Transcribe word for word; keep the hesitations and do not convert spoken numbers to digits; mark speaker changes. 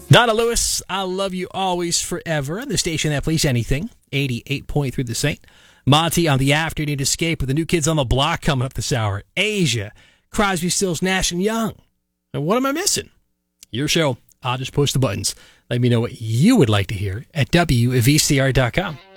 Speaker 1: Donna Lewis, I'll love you always forever. The station that plays anything. eighty-eight point three The Saint. Monty on the afternoon escape with the new kids on the block coming up this hour. Asia, Crosby, Stills, Nash and Young. And what am I missing? Your show. I'll just push the buttons. Let me know what you would like to hear at W V C R dot com.